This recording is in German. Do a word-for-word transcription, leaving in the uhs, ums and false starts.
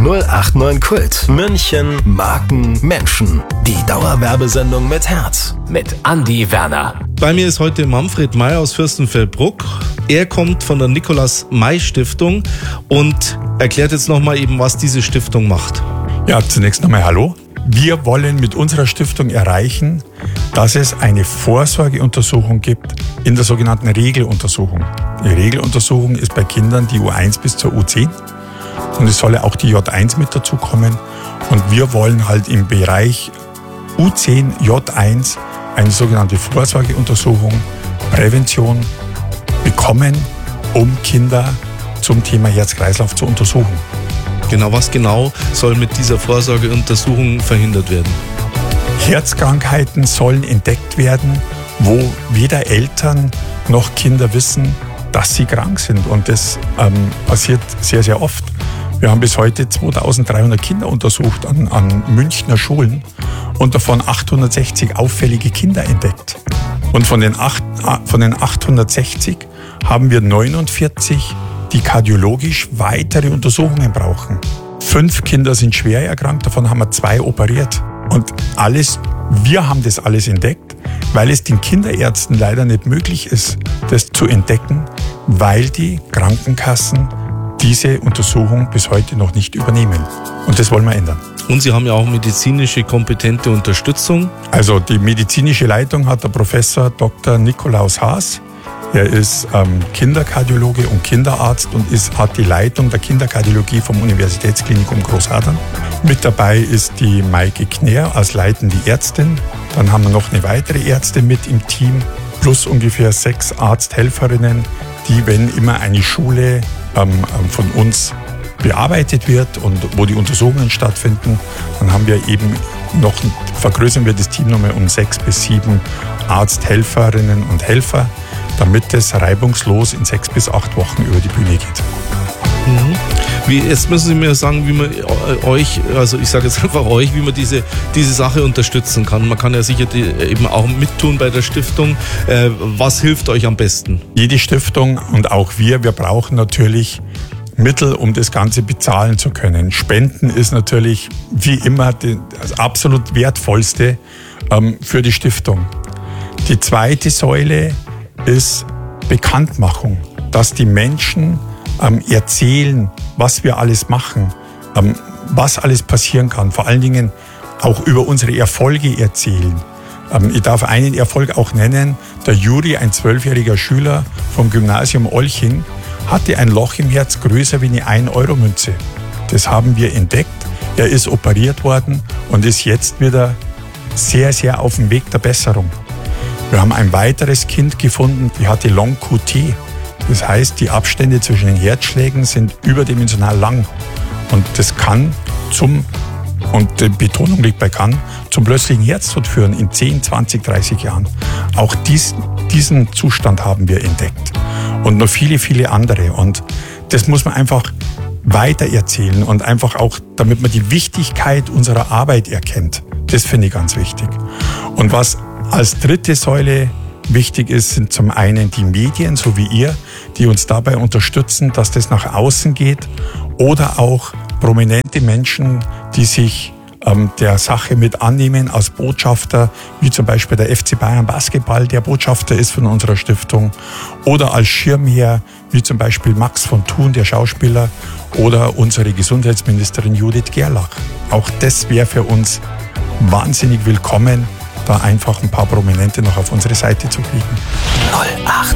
null acht neun Kult. München, Marken, Menschen. Die Dauerwerbesendung mit Herz. Mit Andi Werner. Bei mir ist heute Manfred May aus Fürstenfeldbruck. Er kommt von der Nikolaus-May-Stiftung und erklärt jetzt nochmal eben, was diese Stiftung macht. Ja, zunächst nochmal hallo. Wir wollen mit unserer Stiftung erreichen, dass es eine Vorsorgeuntersuchung gibt in der sogenannten Regeluntersuchung. Die Regeluntersuchung ist bei Kindern die U eins bis zur U zehn und es soll auch die J eins mit dazukommen. Und wir wollen halt im Bereich U zehn, J eins eine sogenannte Vorsorgeuntersuchung, Prävention bekommen, um Kinder zum Thema Herz-Kreislauf zu untersuchen. Genau, was genau soll mit dieser Vorsorgeuntersuchung verhindert werden? Herzkrankheiten sollen entdeckt werden, wo weder Eltern noch Kinder wissen, dass sie krank sind. Und das ähm, passiert sehr, sehr oft. Wir haben bis heute zweitausenddreihundert Kinder untersucht an, an Münchner Schulen und davon achthundertsechzig auffällige Kinder entdeckt. Und von den, acht, von den achthundertsechzig haben wir neunundvierzig, die kardiologisch weitere Untersuchungen brauchen. Fünf Kinder sind schwer erkrankt, davon haben wir zwei operiert. Und alles, wir haben das alles entdeckt, weil es den Kinderärzten leider nicht möglich ist, das zu entdecken, weil die Krankenkassen diese Untersuchung bis heute noch nicht übernehmen. Und das wollen wir ändern. Und Sie haben ja auch medizinische kompetente Unterstützung. Also die medizinische Leitung hat der Professor Doktor Nikolaus Haas. Er ist ähm, Kinderkardiologe und Kinderarzt und ist, hat die Leitung der Kinderkardiologie vom Universitätsklinikum Großhadern. Mit dabei ist die Maike Knär als leitende Ärztin. Dann haben wir noch eine weitere Ärztin mit im Team, plus ungefähr sechs Arzthelferinnen, die, wenn immer eine Schule ähm, von uns bearbeitet wird und wo die Untersuchungen stattfinden, dann haben wir eben noch, vergrößern wir das Team nochmal um sechs bis sieben Arzthelferinnen und Helfer, damit es reibungslos in sechs bis acht Wochen über die Bühne geht. Mhm. Wie, jetzt müssen Sie mir sagen, wie man euch, also ich sage jetzt einfach euch, wie man diese, diese Sache unterstützen kann. Man kann ja sicher die, eben auch mittun bei der Stiftung. Äh, was hilft euch am besten? Jede Stiftung und auch wir, wir brauchen natürlich Mittel, um das Ganze bezahlen zu können. Spenden ist natürlich wie immer das absolut Wertvollste ähm, für die Stiftung. Die zweite Säule ist Bekanntmachung, dass die Menschen ähm, erzählen, was wir alles machen, ähm, was alles passieren kann. Vor allen Dingen auch über unsere Erfolge erzählen. Ähm, ich darf einen Erfolg auch nennen. Der Juri, ein zwölfjähriger Schüler vom Gymnasium Olching, hatte ein Loch im Herz größer wie eine ein-Euro-Münze. Das haben wir entdeckt. Er ist operiert worden und ist jetzt wieder sehr, sehr auf dem Weg der Besserung. Wir haben ein weiteres Kind gefunden, die hatte Long Q T. Das heißt, die Abstände zwischen den Herzschlägen sind überdimensional lang. Und das kann zum, und die Betonung liegt bei kann, zum plötzlichen Herztod führen in zehn, zwanzig, dreißig Jahren. Auch dies, diesen Zustand haben wir entdeckt. Und noch viele, viele andere. Und das muss man einfach weiter erzählen und einfach auch, damit man die Wichtigkeit unserer Arbeit erkennt. Das finde ich ganz wichtig. Und was als dritte Säule wichtig ist, sind zum einen die Medien, so wie ihr, die uns dabei unterstützen, dass das nach außen geht, oder auch prominente Menschen, die sich ähm, der Sache mit annehmen als Botschafter, wie zum Beispiel der F C Bayern Basketball, der Botschafter ist von unserer Stiftung, oder als Schirmherr, wie zum Beispiel Max von Thun, der Schauspieler, oder unsere Gesundheitsministerin Judith Gerlach. Auch das wäre für uns wahnsinnig willkommen, da einfach ein paar Prominente noch auf unsere Seite zu kriegen. null acht